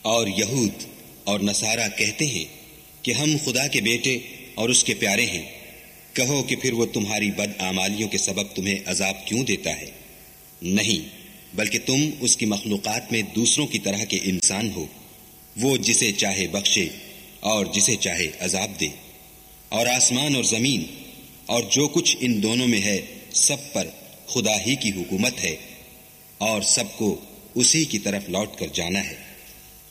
और यहूद और नसारा कहते हैं कि हम खुदा के बेटे और उसके प्यारे हैं। कहो कि फिर वो तुम्हारी बदआमालियों के सबब तुम्हें अजाब क्यों देता है? नहीं, बल्कि तुम उसकी मखलूकात में दूसरों की तरह के इंसान हो। वो जिसे चाहे बख्शे और जिसे चाहे अजाब दे। और आसमान और जमीन और जो कुछ इन दोनों में है, सब पर खुदा ही की हुकूमत है और सबको उसी की तरफ लौट कर जाना है।